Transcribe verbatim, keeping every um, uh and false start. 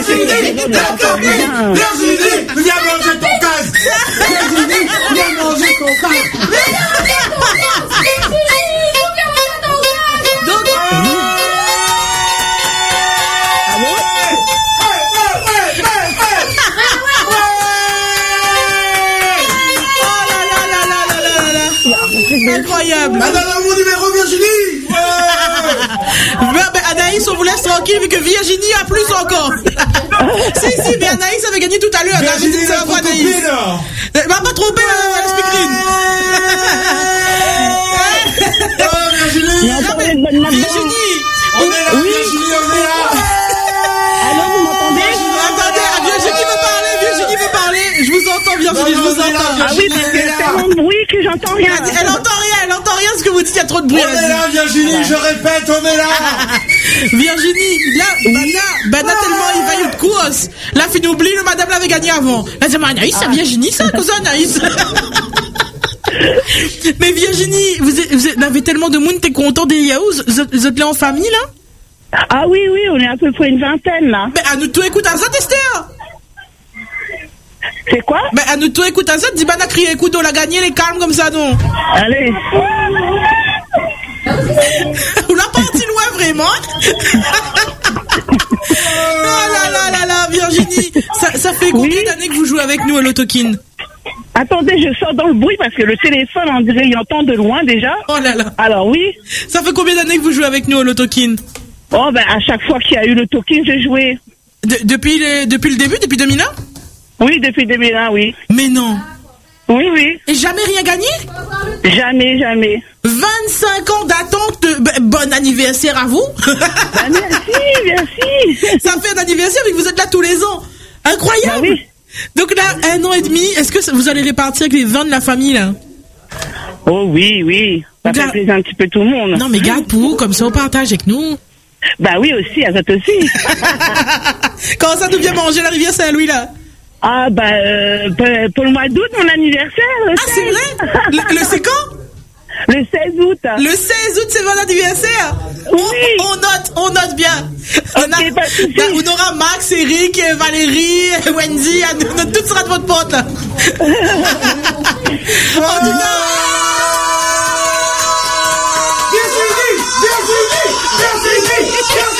Virginie, la copine, Virginie, viens manger ton casque. Virginie, viens manger ton casque. Donc, incroyable. Madame, mon numéro, Virginie. Ben, ben, Anaïs, on vous laisse tranquille vu que Virginie a plus encore. Si, si, mais Anaïs avait gagné tout à l'heure. Virginie, c'est la voix d'Anaïs. Elle m'a pas trompé, la speakerine. Oh, Virginie. Non, mais Virginie. On est là, Virginie, on est là. Allô, vous m'entendez? Attendez, Virginie veut parler, Virginie veut parler. Je vous entends, Virginie, je vous entends. Ah oui, parce qu'il y a tellement de bruit que j'entends rien. Elle, elle entend rien, elle entend rien ce que vous dites, il y a trop de bruit. On est là, Virginie, je répète, on est là. Virginie, là, Bana, Bana tellement il va y de course. Là, fin oublie, le madame l'avait gagné avant. Là, c'est Anaïs, c'est Virginie, ça, cause Anaïs. Mais Virginie, vous, êtes, vous, êtes, vous avez tellement de monde, t'es content des Yahoo? Vous êtes, vous êtes là en famille, là? Ah oui, oui, on est à peu près une vingtaine, là. Ben, à nous tout écoute à ça, Esther. C'est quoi? Ben, à nous tout écoute à ça, dis Bana crier, écoute, on l'a gagné, les calmes comme ça, non? Allez. On l'a parti loin, vraiment. Oh là là là là, Virginie, ça, ça fait combien oui. d'années que vous jouez avec nous à l'Autokin? Attendez, je sors dans le bruit parce que le téléphone, on dirait, il entend de loin déjà. Oh là là. Alors oui. Ça fait combien d'années que vous jouez avec nous à l'Autokin? Oh ben, à chaque fois qu'il y a eu l'Autokin, j'ai joué. De, depuis, les, depuis le début, depuis deux mille un? Oui, depuis deux mille un, oui. Mais non. Oui, oui. Et jamais rien gagné? Jamais, jamais. vingt-cinq ans d'attente. De... Ben, bon anniversaire à vous. Ah, merci, merci. Ça fait un anniversaire, mais vous êtes là tous les ans. Incroyable. Ah, oui. Donc là, un an et demi, est-ce que vous allez répartir avec les vins de la famille, là? Oh oui, oui. Ça fait plaisir un petit peu tout le monde. Non, mais garde pour vous, comme ça on partage avec nous. Bah oui, aussi, à ça aussi. Comment ça nous vient manger la rivière Saint-Louis, là? Ah bah, euh, pour le mois d'août, mon anniversaire. Ah, seize. C'est vrai? Le, le c'est quand? Le seize août. Le seize août, c'est votre anniversaire? Oui. On, on note, on note bien. Okay, on, a, pas de bah, on aura Max, Eric, Valérie, Wendy, tout sera de votre porte, là. En tout cas,